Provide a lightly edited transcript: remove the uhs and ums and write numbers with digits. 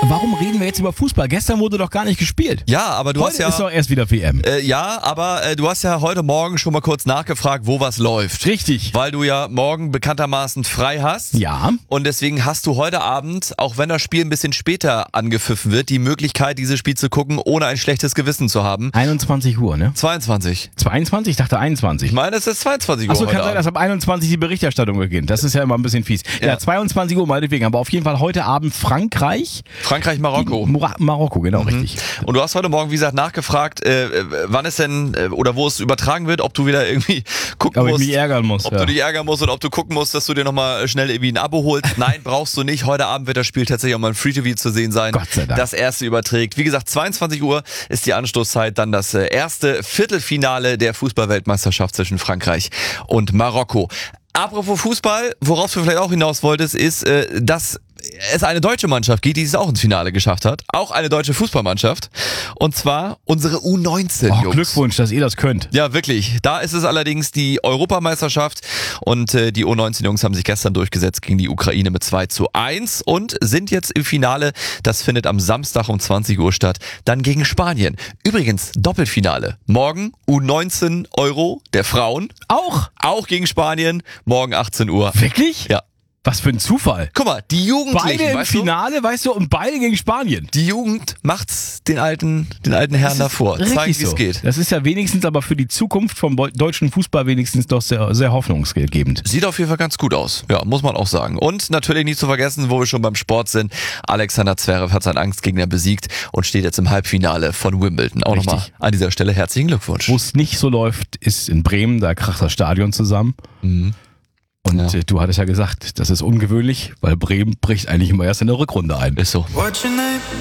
warum reden wir jetzt über Fußball? Gestern wurde doch gar nicht gespielt. Ja, aber du hast Heute ja... ist doch erst wieder WM. Ja, aber du hast ja heute Morgen schon mal kurz nachgefragt, wo was läuft. Richtig. Weil du ja morgen bekanntermaßen frei hast. Ja. Und deswegen hast du heute Abend, auch wenn das Spiel ein bisschen später angepfiffen wird, die Möglichkeit, dieses Spiel zu gucken, ohne ein schlechtes Gewissen zu haben. 21 Uhr, ne? 22. 22? Ich dachte 21. Ich meine, es ist 22 Uhr Achso, heute kann sein, dass ab 21 die Berichterstattung beginnt. Das ist ja immer ein bisschen fies. Ja, 22 Uhr meinetwegen. Aber auf jeden Fall heute Abend Frankreich. Marokko. Marokko, genau, richtig. Und du hast heute Morgen, wie gesagt, nachgefragt, wann es denn oder wo es übertragen wird, ob du wieder irgendwie gucken musst. Ob ich mich ärgern muss. Ob du dich ärgern musst und ob du gucken musst, dass du dir nochmal schnell irgendwie ein Abo holst. Nein, brauchst du nicht. Heute Abend wird das Spiel tatsächlich auch mal im Free-TV zu sehen sein. Gott sei Dank. Das erste überträgt. Wie gesagt, 22 Uhr ist die Anstoßzeit. Dann das erste Viertelfinale der Fußball-Weltmeisterschaft zwischen Frankreich und Marokko. Apropos Fußball, worauf du vielleicht auch hinaus wolltest, ist, dass es eine deutsche Mannschaft gibt, die es auch ins Finale geschafft hat. Auch eine deutsche Fußballmannschaft. Und zwar unsere U19, Jungs. Glückwunsch, dass ihr das könnt. Ja, wirklich. Da ist es allerdings die Europameisterschaft und die U19-Jungs haben sich gestern durchgesetzt gegen die Ukraine mit 2:1 und sind jetzt im Finale. Das findet am Samstag um 20 Uhr statt. Dann gegen Spanien. Übrigens, Doppelfinale. Morgen U19 Euro der Frauen. Auch gegen Spanien. Morgen 18 Uhr. Wirklich? Ja. Was für ein Zufall. Guck mal, die Jugendlichen, Beide im Finale, weißt du, und beide gegen Spanien. Die Jugend macht's den alten Herren davor. Zeigen, wie es geht. Das ist ja wenigstens aber für die Zukunft vom deutschen Fußball wenigstens doch sehr, sehr hoffnungsgebend. Sieht auf jeden Fall ganz gut aus. Ja, muss man auch sagen. Und natürlich nicht zu vergessen, wo wir schon beim Sport sind, Alexander Zverev hat seinen Angstgegner besiegt und steht jetzt im Halbfinale von Wimbledon. Auch nochmal an dieser Stelle herzlichen Glückwunsch. Wo es nicht so läuft, ist in Bremen, da kracht das Stadion zusammen. Mhm. Und du hattest ja gesagt, das ist ungewöhnlich, weil Bremen bricht eigentlich immer erst in der Rückrunde ein. Ist so.